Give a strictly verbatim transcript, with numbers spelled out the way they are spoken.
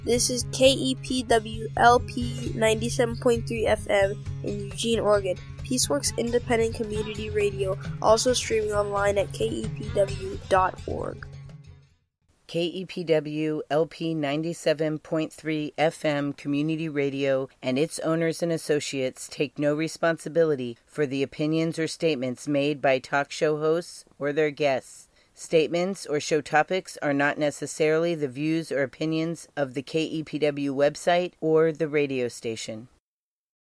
This is K E P W L P ninety-seven point three F M in Eugene, Oregon. Peaceworks Independent Community Radio, also streaming online at K E P W dot org. K E P W L P ninety-seven point three F M Community Radio and its owners and associates take no responsibility for the opinions or statements made by talk show hosts or their guests. Statements or show topics are not necessarily the views or opinions of the K E P W website or the radio station.